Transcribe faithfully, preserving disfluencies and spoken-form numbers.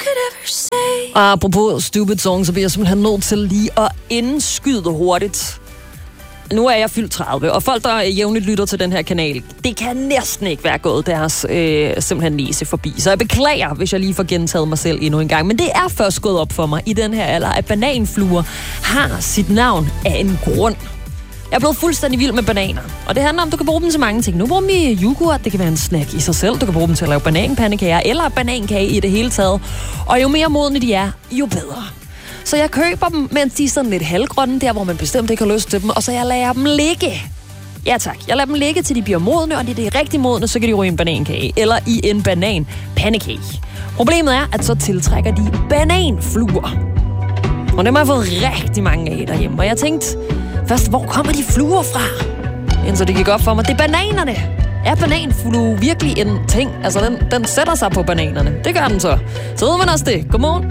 Og apropos stupid song, så bliver jeg simpelthen nødt til lige at indskyde hurtigt. Nu er jeg fyldt tredive, og folk, der jævnligt lytter til den her kanal, det kan næsten ikke være gået deres øh, simpelthen næse forbi. Så jeg beklager, hvis jeg lige får gentaget mig selv endnu en gang. Men det er først gået op for mig i den her alder, at bananfluer har sit navn af en grund. Jeg er blevet fuldstændig vild med bananer. Og det handler om, at du kan bruge dem til mange ting. Nu bruger dem i yoghurt, det kan være en snack i sig selv. Du kan bruge dem til at lave bananpandekager eller banankage i det hele taget. Og jo mere modne de er, jo bedre. Så jeg køber dem, mens de er sådan lidt halvgrønne, der hvor man bestemt ikke har lyst til dem. Og så jeg lader dem ligge. Ja tak, jeg lader dem ligge, til de bliver modne, og det er det rigtig modne, så kan de ryge i en banankage. Eller i en bananpandekage. Problemet er, at så tiltrækker de bananfluer. Og dem har jeg fået rigtig mange af derhjemme. Og jeg tænkte først, hvor kommer de fluer fra? Indtil det gik op for mig, det er bananerne. Er bananflue virkelig en ting? Altså, den, den sætter sig på bananerne. Det gør den så. Så ved man også det. Godmorgen.